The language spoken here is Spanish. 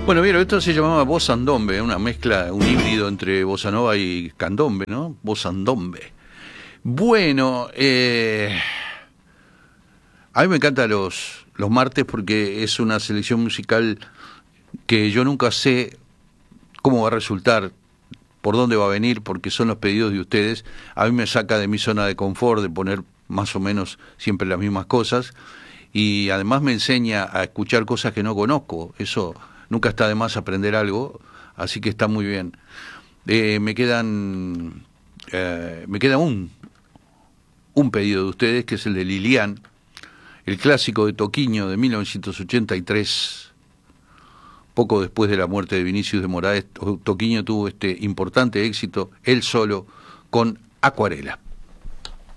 Bueno, vieron, esto se llamaba bossa ndombe, una mezcla, un híbrido entre bossa nova y candombe, ¿no? Bossa ndombe. Bueno, a mí me encantan los martes porque es una selección musical que yo nunca sé cómo va a resultar, por dónde va a venir, porque son los pedidos de ustedes. A mí me saca de mi zona de confort de poner más o menos siempre las mismas cosas y además me enseña a escuchar cosas que no conozco. Eso nunca está de más aprender algo, así que está muy bien. Me queda un pedido de ustedes, que es el de Lilian, el clásico de Toquinho de 1983. Poco después de la muerte de Vinicius de Moraes, Toquinho tuvo este importante éxito, él solo, con Acuarela.